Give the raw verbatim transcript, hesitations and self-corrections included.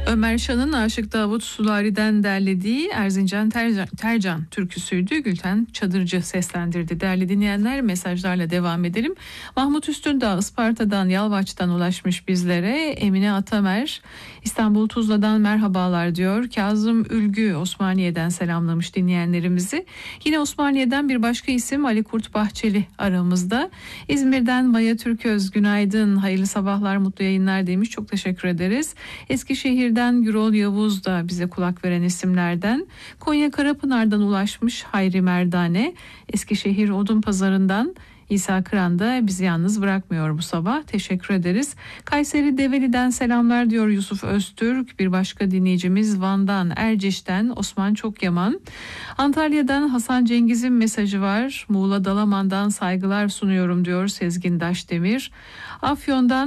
Ömer Şan'ın Aşık Davut Sulari'den derlediği Erzincan Tercan, Tercan türküsüydü. Gülten Çadırcı seslendirdi. Değerli dinleyenler, mesajlarla devam edelim. Mahmut Üstündağ Isparta'dan, Yalvaç'tan ulaşmış bizlere. Emine Atamer İstanbul Tuzla'dan merhabalar diyor. Kazım Ülgü Osmaniye'den selamlamış dinleyenlerimizi. Yine Osmaniye'den bir başka isim Ali Kurt Bahçeli aramızda. İzmir'den Maya Türköz günaydın, hayırlı sabahlar, mutlu yayınlar demiş. Çok teşekkür ederiz. Eskişehir'den Gürol Yavuz da bize kulak veren isimlerden. Konya Karapınar'dan ulaşmış Hayri Merdane. Eskişehir Odunpazarı'ndan İsa Kıran da bizi yalnız bırakmıyor bu sabah. Teşekkür ederiz. Kayseri Develi'den selamlar diyor Yusuf Öztürk. Bir başka dinleyicimiz Van'dan, Erciş'ten Osman Çokyaman. Antalya'dan Hasan Cengiz'in mesajı var. Muğla Dalaman'dan saygılar sunuyorum diyor Sezgin Daşdemir. Afyon'dan